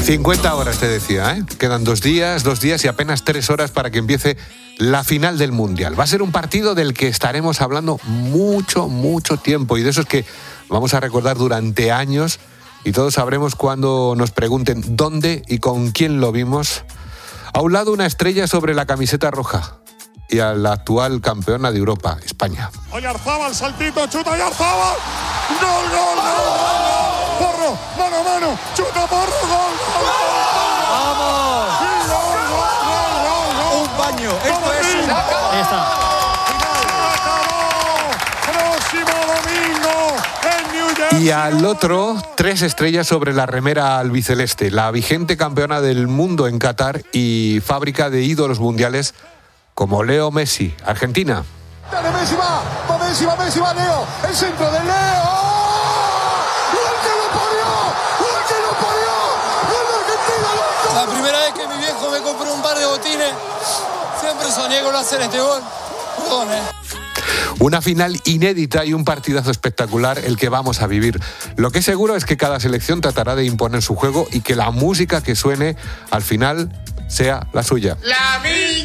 50 horas te decía, ¿eh? Quedan 2 días y apenas 3 horas para que empiece la final del Mundial. Va a ser un partido del que estaremos hablando mucho tiempo y de esos que vamos a recordar durante años y todos sabremos cuando nos pregunten dónde y con quién lo vimos. A un lado una estrella sobre la camiseta roja y a la actual campeona de Europa, España. Oyarzabal, saltito, chuta Oyarzabal. ¡Gol! Porro, mano, chuta Porro, gol. ¡Vamos! ¡Gol! Un baño, esto es un... Ahí está. Próximo domingo en New Jersey. Y al otro, 3 estrellas sobre la remera albiceleste, la vigente campeona del mundo en Qatar y fábrica de ídolos mundiales como Leo Messi, Argentina. Dale, Messi va, Leo, el centro de Leo. La primera vez que mi viejo me compró un par de botines, siempre soñé con hacer este gol. Perdón, Una final inédita y un partidazo espectacular el que vamos a vivir. Lo que es seguro es que cada selección tratará de imponer su juego y que la música que suene al final sea la suya. La